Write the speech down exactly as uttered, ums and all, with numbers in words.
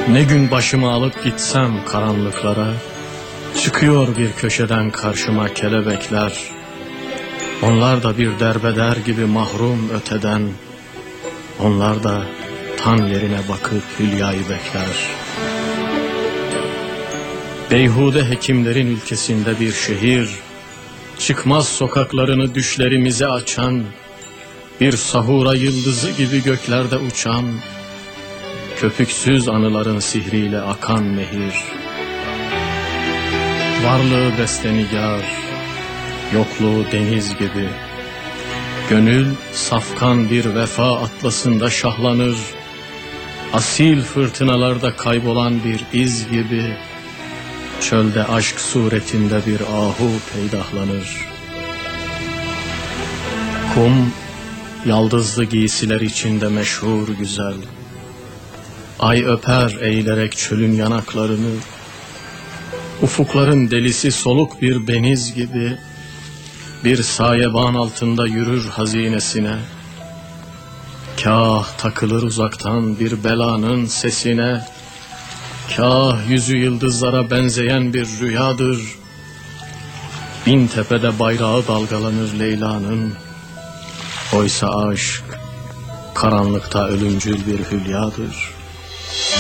Ne gün başımı alıp gitsem karanlıklara, çıkıyor bir köşeden karşıma kelebekler. Onlar da bir derbeder gibi mahrum öteden, onlar da tan yerine bakıp hülyayı bekler. Beyhude hekimlerin ülkesinde bir şehir, çıkmaz sokaklarını düşlerimize açan, bir sahura yıldızı gibi göklerde uçan, köpüksüz anıların sihriyle akan nehir. Varlığı bestenigar, yokluğu deniz gibi, gönül safkan bir vefa atlasında şahlanır, asil fırtınalarda kaybolan bir iz gibi, çölde aşk suretinde bir ahu peydahlanır. Kum, yaldızlı giysiler içinde meşhur güzel, ay öper eğilerek çölün yanaklarını, ufukların delisi soluk bir beniz gibi, bir sayeban altında yürür hazinesine, kâh takılır uzaktan bir belanın sesine, kâh yüzü yıldızlara benzeyen bir rüyadır, bin tepede bayrağı dalgalanır Leyla'nın, oysa aşk karanlıkta ölümcül bir hülyadır.